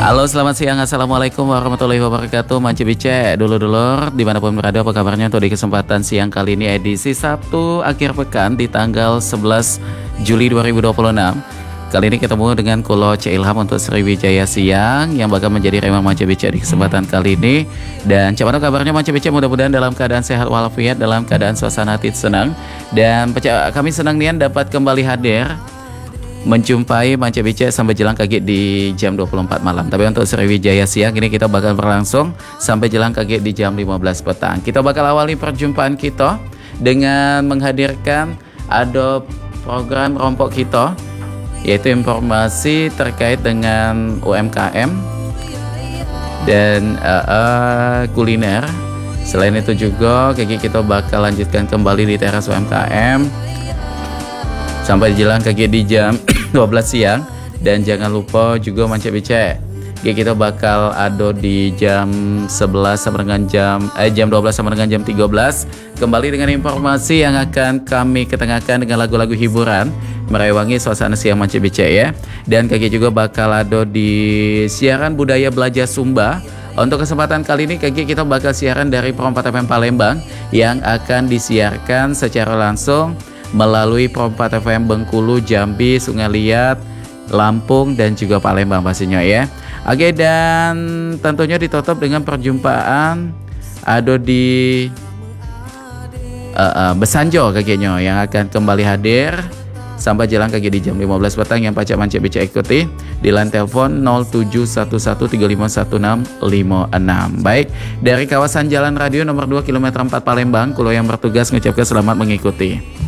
Halo, selamat siang. Assalamualaikum warahmatullahi wabarakatuh. Mance Bice, dulur-dulur dimanapun berada, apa kabarnya untuk di kesempatan siang kali ini edisi Sabtu akhir pekan di tanggal 11 Juli 2026. Kali ini ketemu dengan Kulo C. Ilham untuk Sriwijaya Siang yang bakal menjadi remang Mance Bice di kesempatan kali ini. Dan bagaimana kabarnya Mance Bice, mudah-mudahan dalam keadaan sehat walafiat, dalam keadaan suasana hati senang. Dan kami senang nian dapat kembali hadir menjumpai Mance Bice sampai jelang kaget di jam 24 malam. Tapi untuk Sriwijaya Siang ini kita bakal berlangsung sampai jelang kaget di jam 15 petang. Kita bakal awali perjumpaan kita dengan menghadirkan ada program rompok kita, yaitu informasi terkait dengan UMKM dan kuliner. Selain itu juga kita bakal lanjutkan kembali di teras UMKM sampai jelang kaki di jam 12 siang. Dan jangan lupa juga Mance Bice, kita bakal ada di jam 11 sampai dengan jam 12 sampai dengan jam 13 kembali dengan informasi yang akan kami ketengahkan dengan lagu-lagu hiburan merewangi suasana siang Mance Bice ya. Dan kaki juga bakal ada di siaran budaya belajar Sumba. Untuk kesempatan kali ini kita bakal siaran dari Perompak FM Palembang yang akan disiarkan secara langsung melalui Perompak FM Bengkulu, Jambi, Sungai Liat, Lampung, dan juga Palembang pastinya ya. Oke, dan tentunya ditutup dengan perjumpaan ada di Besanjo kakinya yang akan kembali hadir sampai jelang kaki di jam 15 petang yang Pacak Mance Bice ikuti di line telepon 0711351656. Baik, dari kawasan Jalan Radio nomor 2 km 4 Palembang, kulo yang bertugas mengucapkan selamat mengikuti.